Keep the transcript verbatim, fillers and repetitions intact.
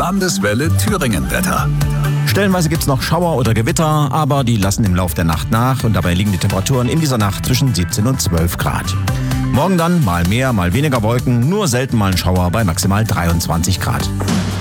Landeswelle Thüringen-Wetter. Stellenweise gibt es noch Schauer oder Gewitter, aber die lassen im Lauf der Nacht nach und dabei liegen die Temperaturen in dieser Nacht zwischen siebzehn und zwölf Grad. Morgen dann mal mehr, mal weniger Wolken, nur selten mal ein Schauer bei maximal dreiundzwanzig Grad.